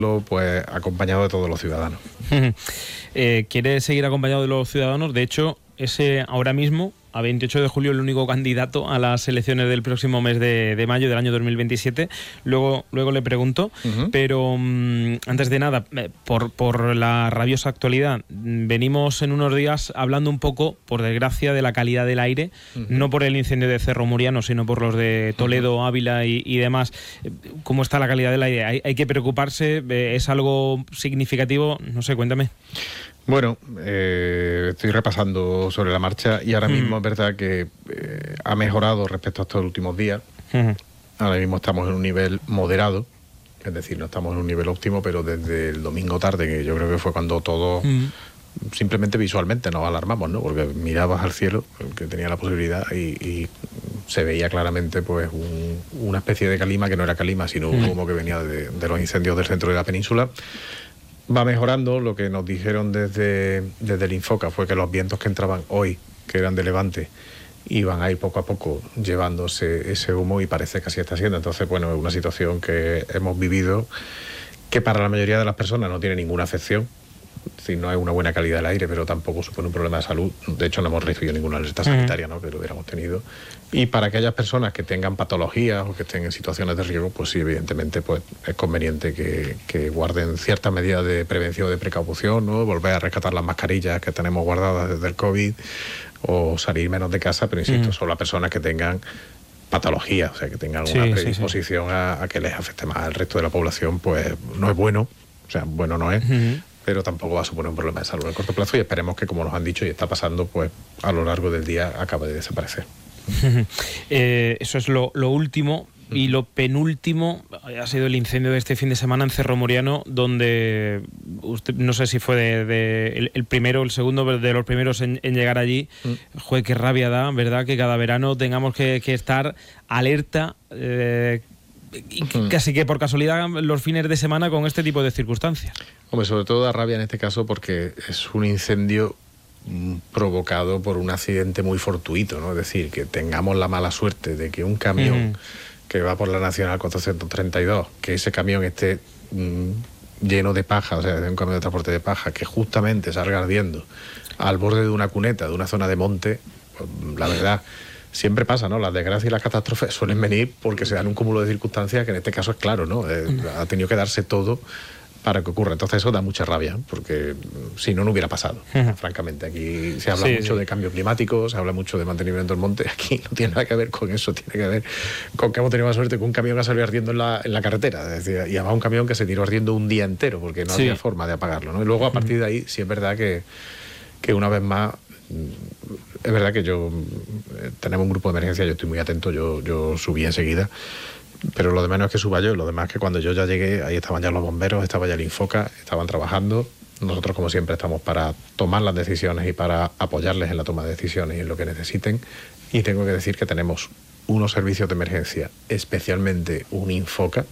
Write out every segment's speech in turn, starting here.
pues acompañado de todos los ciudadanos. ¿Quiere seguir acompañado de los ciudadanos? De hecho, ese ahora mismo, a 28 de julio, el único candidato a las elecciones del próximo mes de mayo del año 2027. Luego le pregunto, pero antes de nada, por la rabiosa actualidad, venimos en unos días hablando un poco, por desgracia, de la calidad del aire, no por el incendio de Cerro Muriano, sino por los de Toledo, Ávila y demás. ¿Cómo está la calidad del aire? ¿Hay que preocuparse? ¿Es algo significativo? No sé, cuéntame. Bueno, estoy repasando sobre la marcha y ahora mismo es verdad que ha mejorado respecto a estos últimos días. Ahora mismo estamos en un nivel moderado, es decir, no estamos en un nivel óptimo, pero desde el domingo tarde, que yo creo que fue cuando todos simplemente visualmente nos alarmamos, ¿no? Porque mirabas al cielo, que tenía la posibilidad, y se veía claramente pues una especie de calima que no era calima, sino un humo que venía de los incendios del centro de la península. Va mejorando. Lo que nos dijeron desde el Infoca fue que los vientos que entraban hoy, que eran de levante, iban a ir poco a poco llevándose ese humo, y parece que así está siendo. Entonces, bueno, es una situación que hemos vivido, que para la mayoría de las personas no tiene ninguna afección. Si no hay una buena calidad del aire, pero tampoco supone un problema de salud. De hecho, no hemos recibido ninguna alerta sanitaria, ¿no?, que lo hubiéramos tenido. Y para aquellas personas que tengan patologías o que estén en situaciones de riesgo, pues sí, evidentemente, pues es conveniente que guarden ciertas medidas de prevención, de precaución, ¿no? Volver a rescatar las mascarillas que tenemos guardadas desde el COVID, o salir menos de casa, pero insisto, solo a personas que tengan patologías, o sea, que tengan una predisposición a que les afecte más al resto de la población, pues no es bueno, o sea, bueno no es, pero tampoco va a suponer un problema de salud a corto plazo, y esperemos que, como nos han dicho y está pasando, pues a lo largo del día acabe de desaparecer. Eso es lo último. Y lo penúltimo ha sido el incendio de este fin de semana en Cerro Muriano, donde usted, no sé si fue el primero o el segundo, pero de los primeros en llegar allí. Joder, qué rabia da, ¿verdad?, que cada verano tengamos que estar alerta, y casi que por casualidad los fines de semana con este tipo de circunstancias. Hombre, sobre todo da rabia en este caso porque es un incendio provocado por un accidente muy fortuito, ¿no? Es decir, que tengamos la mala suerte de que un camión que va por la Nacional 432, que ese camión esté lleno de paja, o sea, de un camión de transporte de paja, que justamente salga ardiendo al borde de una cuneta, de una zona de monte. Pues, la verdad, siempre pasa, ¿no? Las desgracias y las catástrofes suelen venir porque se dan un cúmulo de circunstancias, que en este caso es claro, ¿no? Ha tenido que darse todo para que ocurra. Entonces eso da mucha rabia, porque si no, no hubiera pasado. Francamente, aquí se habla mucho de cambio climático, se habla mucho de mantenimiento del monte. Aquí no tiene nada que ver con eso, tiene que ver con que hemos tenido más suerte que un camión que salió ardiendo en la carretera. Es decir, y además un camión que se tiró ardiendo un día entero, porque no había forma de apagarlo, ¿no? Y luego, a partir de ahí, sí es verdad que una vez más, es verdad que tenemos un grupo de emergencia, yo estoy muy atento, yo subí enseguida, pero lo de menos es que suba yo, lo demás es que cuando yo ya llegué, ahí estaban ya los bomberos, estaba ya el Infoca, estaban trabajando. Nosotros, como siempre, estamos para tomar las decisiones y para apoyarles en la toma de decisiones y en lo que necesiten. Y tengo que decir que tenemos unos servicios de emergencia, especialmente un Infoca,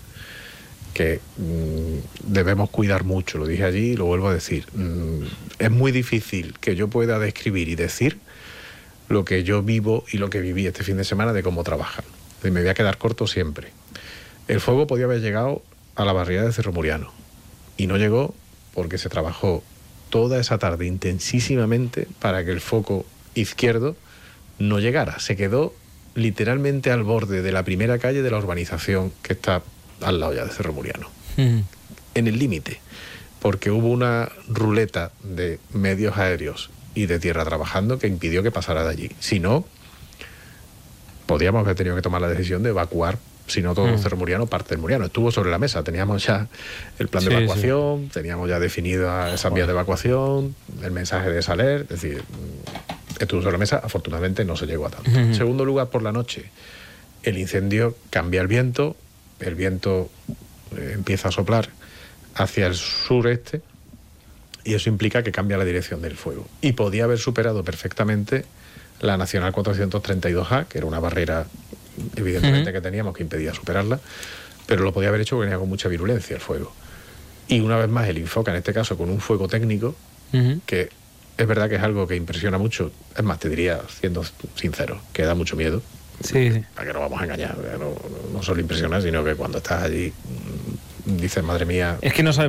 que debemos cuidar mucho. Lo dije allí y lo vuelvo a decir. Es muy difícil que yo pueda describir y decir lo que yo vivo y lo que viví este fin de semana de cómo trabajan. Y me voy a quedar corto siempre. El fuego podía haber llegado a la barriada de Cerro Muriano, y no llegó porque se trabajó toda esa tarde intensísimamente para que el foco izquierdo no llegara. Se quedó literalmente al borde de la primera calle de la urbanización que está al lado ya de Cerro Muriano. En el límite, porque hubo una ruleta de medios aéreos y de tierra trabajando que impidió que pasara de allí. Si no, podríamos haber tenido que tomar la decisión de evacuar, si no todo Cerro Muriano, parte del Muriano. Estuvo sobre la mesa, teníamos ya el plan de evacuación, teníamos ya definida esas vías de evacuación, el mensaje de Saler, es decir, estuvo sobre la mesa. Afortunadamente no se llegó a tanto. En segundo lugar, por la noche, el incendio cambia el viento empieza a soplar hacia el sureste, y eso implica que cambia la dirección del fuego. Y podía haber superado perfectamente la Nacional 432A, que era una barrera, evidentemente, que teníamos, que impedía superarla, pero lo podía haber hecho porque venía con mucha virulencia el fuego. Y una vez más el Infoca, en este caso, con un fuego técnico, que es verdad que es algo que impresiona mucho. Es más, te diría, siendo sincero, que da mucho miedo. Para que no vamos a engañar, no solo impresiona, sino que cuando estás allí dices, madre mía. Es que no sabe